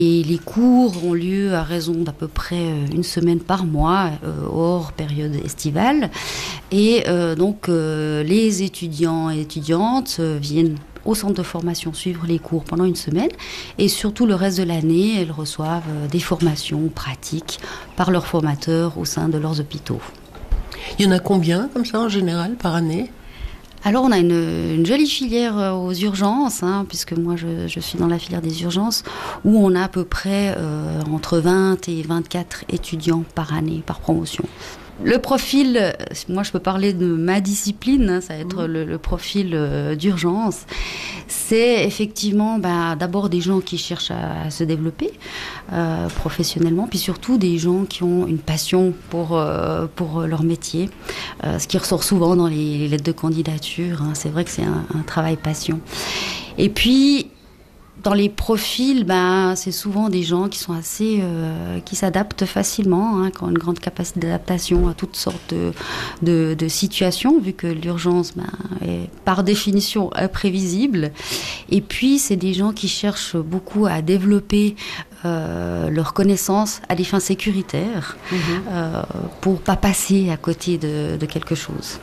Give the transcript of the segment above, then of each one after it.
Et les cours ont lieu à raison d'à peu près une semaine par mois, hors période estivale. Et donc les étudiants et étudiantes viennent au centre de formation suivre les cours pendant une semaine. Et surtout le reste de l'année, elles reçoivent des formations pratiques par leurs formateurs au sein de leurs hôpitaux. Il y en a combien comme ça en général par année ? Alors on a une jolie filière aux urgences, puisque moi je suis dans la filière des urgences, où on a à peu près entre 20 et 24 étudiants par année, par promotion. Le profil, moi je peux parler de ma discipline, ça va être le profil d'urgence. C'est effectivement d'abord des gens qui cherchent à se développer professionnellement, puis surtout des gens qui ont une passion pour leur métier, ce qui ressort souvent dans les lettres de candidature. C'est vrai que c'est un travail passion. Et puis dans les profils, c'est souvent des gens qui sont qui s'adaptent facilement, qui ont une grande capacité d'adaptation à toutes sortes de situations, vu que l'urgence est par définition imprévisible. Et puis, c'est des gens qui cherchent beaucoup à développer leurs connaissances à des fins sécuritaires, pour pas passer à côté de quelque chose.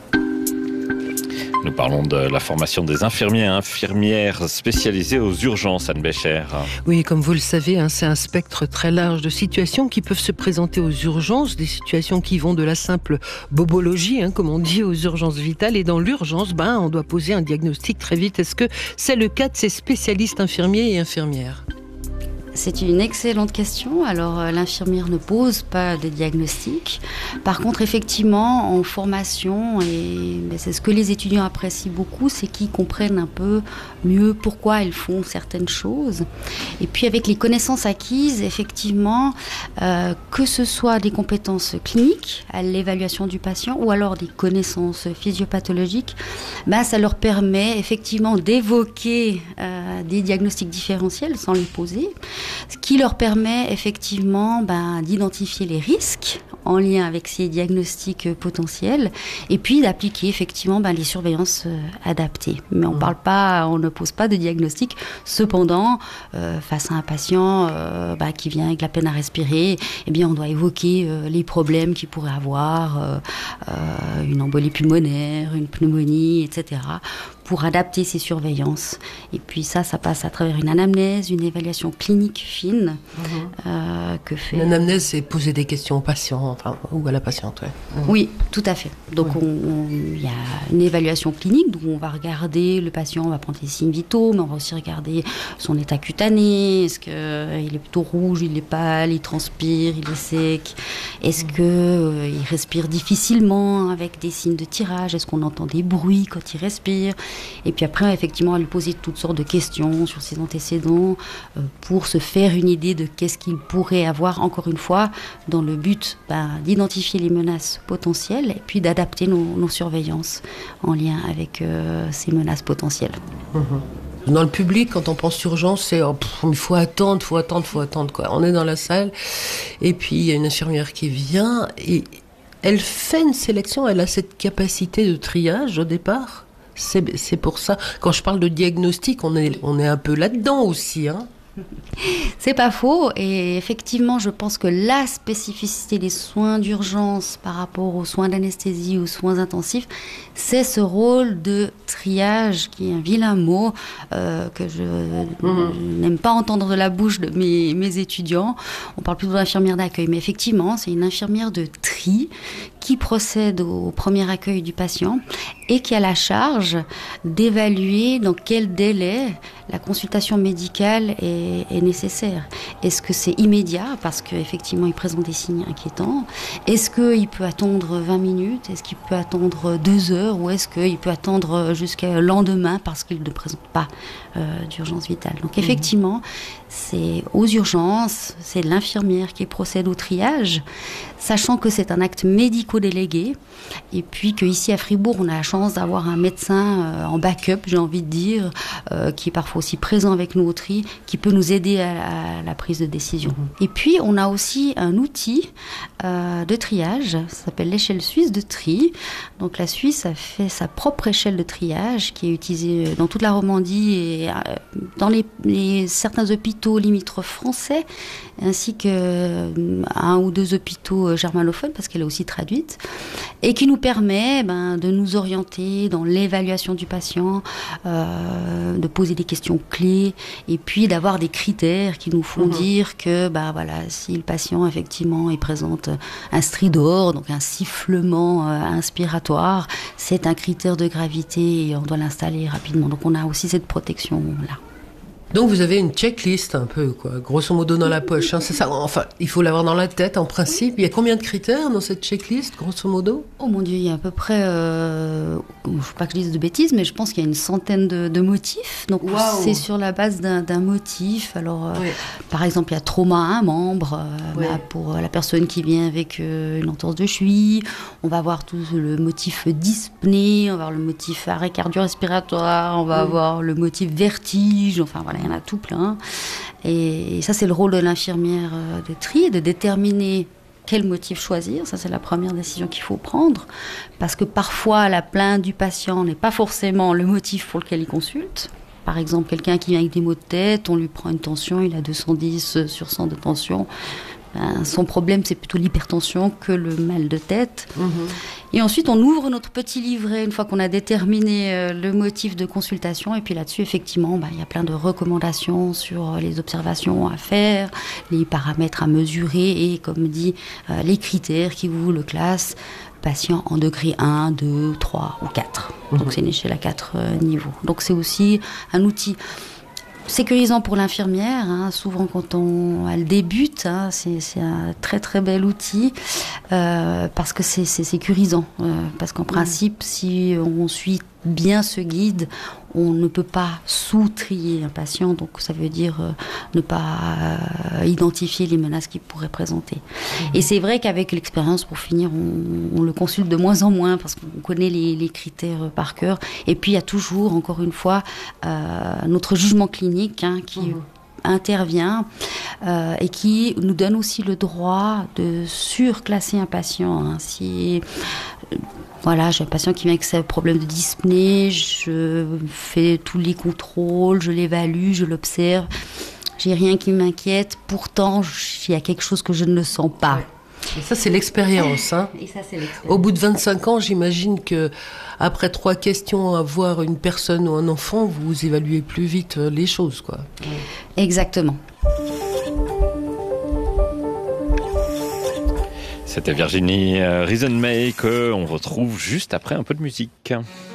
Nous parlons de la formation des infirmières spécialisées aux urgences, Anne Bécher. Oui, comme vous le savez, c'est un spectre très large de situations qui peuvent se présenter aux urgences, des situations qui vont de la simple bobologie, comme on dit, aux urgences vitales. Et dans l'urgence, on doit poser un diagnostic très vite. Est-ce que c'est le cas de ces spécialistes infirmiers et infirmières ? C'est une excellente question. Alors, l'infirmière ne pose pas de diagnostic. Par contre, effectivement, en formation, et c'est ce que les étudiants apprécient beaucoup, c'est qu'ils comprennent un peu mieux pourquoi ils font certaines choses. Et puis, avec les connaissances acquises, effectivement, que ce soit des compétences cliniques à l'évaluation du patient ou alors des connaissances physiopathologiques, ça leur permet effectivement d'évoquer des diagnostics différentiels sans les poser. Ce qui leur permet effectivement d'identifier les risques en lien avec ces diagnostics potentiels et puis d'appliquer effectivement les surveillances adaptées. Mais on ne pose pas de diagnostic. Cependant, face à un patient qui vient avec la peine à respirer, on doit évoquer les problèmes qu'il pourrait avoir, une embolie pulmonaire, une pneumonie, etc., pour adapter ces surveillances. Et puis ça passe à travers une anamnèse, une évaluation clinique fine que fait... L'anamnèse, c'est poser des questions au patient, ou à la patiente, ouais. Oui, tout à fait. Donc il y a une évaluation clinique, où on va regarder le patient, on va prendre les signes vitaux, mais on va aussi regarder son état cutané, est-ce qu'il est plutôt rouge, il est pâle, il transpire, il est sec, est-ce qu'il respire difficilement avec des signes de tirage, est-ce qu'on entend des bruits quand il respire. Et puis après, effectivement, à lui poser toutes sortes de questions sur ses antécédents pour se faire une idée de qu'est-ce qu'il pourrait avoir, encore une fois, dans le but d'identifier les menaces potentielles et puis d'adapter nos surveillances en lien avec ces menaces potentielles. Dans le public, quand on pense urgence, c'est il faut attendre, quoi. On est dans la salle et puis il y a une infirmière qui vient et elle fait une sélection, elle a cette capacité de triage au départ. C'est pour ça, quand je parle de diagnostic, on est un peu là-dedans aussi, C'est pas faux, et effectivement, je pense que la spécificité des soins d'urgence par rapport aux soins d'anesthésie, aux soins intensifs, c'est ce rôle de triage, qui est un vilain mot que je n'aime pas entendre de la bouche de mes étudiants. On parle plutôt d'infirmière d'accueil, mais effectivement, c'est une infirmière de tri qui procède au premier accueil du patient et qui a la charge d'évaluer dans quel délai la consultation médicale est nécessaire. Est-ce que c'est immédiat parce qu'effectivement il présente des signes inquiétants? Est-ce qu'il peut attendre 20 minutes? Est-ce qu'il peut attendre 2 heures? Ou est-ce qu'il peut attendre jusqu'au lendemain parce qu'il ne présente pas d'urgence vitale? Donc effectivement, c'est aux urgences, c'est l'infirmière qui procède au triage, sachant que c'est un acte médico-délégué, et puis qu'ici à Fribourg, on a la chance d'avoir un médecin en backup, j'ai envie de dire, qui est parfois parfois aussi présent avec nous au tri, qui peut nous aider à la prise de décision. Et puis, on a aussi un outil de triage, ça s'appelle l'échelle suisse de tri. Donc, la Suisse a fait sa propre échelle de triage qui est utilisée dans toute la Romandie et dans certains hôpitaux limitrophes français, ainsi que un ou deux hôpitaux germanophones, parce qu'elle est aussi traduite, et qui nous permet de nous orienter dans l'évaluation du patient, de poser des questions clés, et puis d'avoir des critères qui nous font dire que si le patient effectivement il présente un stridor, donc un sifflement inspiratoire, c'est un critère de gravité et on doit l'installer rapidement. Donc on a aussi cette protection-là. Donc vous avez une checklist un peu, quoi, grosso modo dans la poche, hein, c'est ça. Enfin, il faut l'avoir dans la tête en principe. Il y a combien de critères dans cette checklist, grosso modo ? Oh mon Dieu, il y a à peu près, je ne veux pas que je dise de bêtises, mais je pense qu'il y a une centaine de motifs. Donc c'est sur la base d'un motif. Alors, par exemple, il y a trauma à un membre, pour la personne qui vient avec une entorse de cheville. On va voir tout le motif dyspnée, on va voir le motif arrêt cardio-respiratoire, on va avoir le motif vertige, enfin voilà. Il y en a tout plein. Et ça, c'est le rôle de l'infirmière de tri, de déterminer quel motif choisir. Ça, c'est la première décision qu'il faut prendre. Parce que parfois, la plainte du patient n'est pas forcément le motif pour lequel il consulte. Par exemple, quelqu'un qui vient avec des maux de tête, on lui prend une tension, il a 210/100 de tension. Son problème, c'est plutôt l'hypertension que le mal de tête. Et ensuite, on ouvre notre petit livret une fois qu'on a déterminé le motif de consultation. Et puis là-dessus, effectivement, il y a plein de recommandations sur les observations à faire, les paramètres à mesurer et, comme dit, les critères qui vous le classent. Patient en degré 1, 2, 3 ou 4. Donc c'est une échelle à 4 niveaux. Donc c'est aussi un outil sécurisant pour l'infirmière, souvent quand elle débute, c'est un très très bel outil parce que c'est sécurisant. Parce qu'en principe, si on suit bien ce guide, on ne peut pas sous-trier un patient, donc ça veut dire ne pas identifier les menaces qu'il pourrait présenter. Et c'est vrai qu'avec l'expérience, pour finir, on le consulte de moins en moins parce qu'on connaît les critères par cœur. Et puis il y a toujours, encore une fois, notre jugement clinique qui intervient et qui nous donne aussi le droit de surclasser un patient. Si j'ai un patient qui vient avec ses problèmes de dyspnée, je fais tous les contrôles, je l'évalue, je l'observe, j'ai rien qui m'inquiète, pourtant il y a quelque chose que je ne sens pas. Et ça, c'est l'expérience. Et ça, c'est l'expérience. Au bout de 25 ans, j'imagine que après 3 questions à voir une personne ou un enfant, vous évaluez plus vite les choses, quoi. Exactement. C'était Virginie Riesenmay qu'on retrouve juste après un peu de musique.